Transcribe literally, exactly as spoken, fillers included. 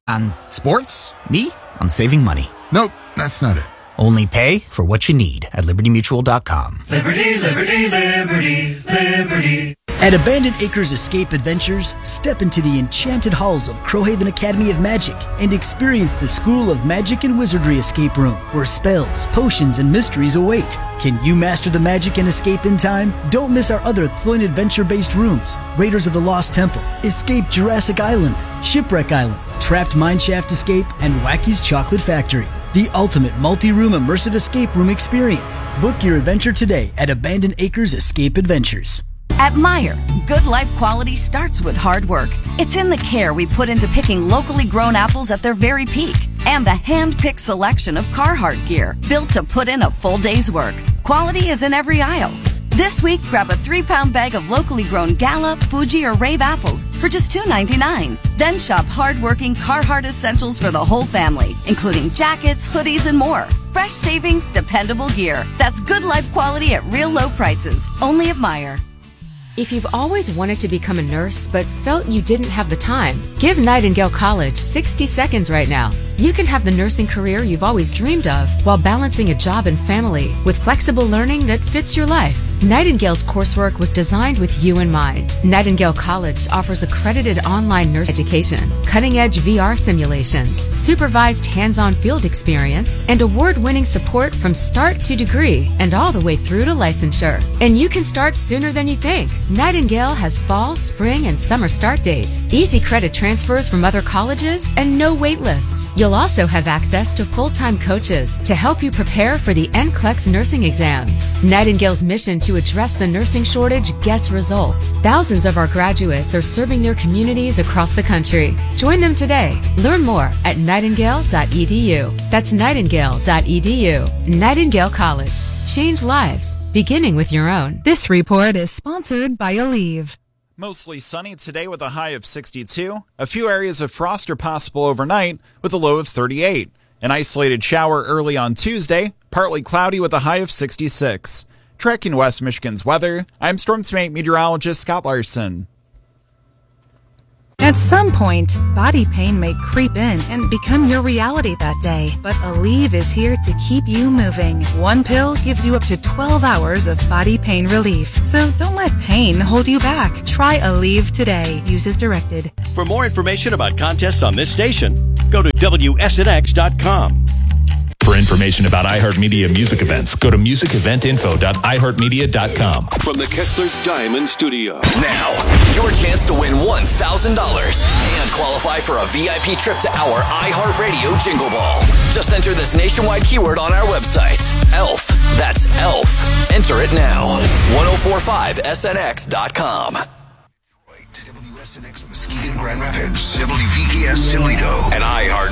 On sports, me on saving money. Nope, that's not it. Only pay for what you need at liberty mutual dot com. Liberty, liberty, liberty, liberty. At Abandoned Acres Escape Adventures, step into the enchanted halls of Crowhaven Academy of Magic and experience the School of Magic and Wizardry escape room, where spells, potions, and mysteries await. Can you master the magic and escape in time? Don't miss our other thrilling adventure-based rooms: Raiders of the Lost Temple, Escape Jurassic Island, Shipwreck Island, Trapped Mineshaft Escape, and Wacky's Chocolate Factory. The ultimate multi-room immersive escape room experience. Book your adventure today at Abandoned Acres Escape Adventures. At Meijer, good life quality starts with hard work. It's in the care we put into picking locally grown apples at their very peak, and the hand-picked selection of Carhartt gear built to put in a full day's work. Quality is in every aisle. This week, grab a three-pound bag of locally grown Gala, Fuji, or Rave apples for just two ninety-nine. Then shop hard-working Carhartt essentials for the whole family, including jackets, hoodies, and more. Fresh savings, dependable gear. That's good life quality at real low prices. Only at Meijer. If you've always wanted to become a nurse but felt you didn't have the time, give Nightingale College sixty seconds right now. You can have the nursing career you've always dreamed of while balancing a job and family with flexible learning that fits your life. Nightingale's coursework was designed with you in mind. Nightingale College offers accredited online nurse education, cutting-edge V R simulations, supervised hands-on field experience, and award-winning support from start to degree and all the way through to licensure. And you can start sooner than you think. Nightingale has fall, spring, and summer start dates, easy credit transfers from other colleges, and no wait lists. You'll also have access to full-time coaches to help you prepare for the N C L E X nursing exams. Nightingale's mission to address the nursing shortage gets results. Thousands of our graduates are serving their communities across the country. Join them today. Learn more at nightingale dot e d u. That's nightingale dot e d u. Nightingale College. Change lives, beginning with your own. This report is sponsored by Aleve. Mostly sunny today with a high of sixty-two. A few areas of frost are possible overnight with a low of thirty-eight. An isolated shower early on Tuesday, partly cloudy with a high of sixty-six. Tracking West Michigan's weather, I'm Storm Team meteorologist Scott Larson. At some point, body pain may creep in and become your reality that day. But Aleve is here to keep you moving. One pill gives you up to twelve hours of body pain relief. So don't let pain hold you back. Try Aleve today. Use as directed. For more information about contests on this station, go to W S N X dot com. For information about iHeartMedia music events, go to music event info dot i heart media dot com. From the Kessler's Diamond Studio. Now, your chance to win one thousand dollars and qualify for a V I P trip to our iHeartRadio Jingle Ball. Just enter this nationwide keyword on our website. ELF. That's ELF. Enter it now. ten forty-five S N X dot com. W S N X Muskegon, Grand Rapids, W V K S Toledo, and iHeart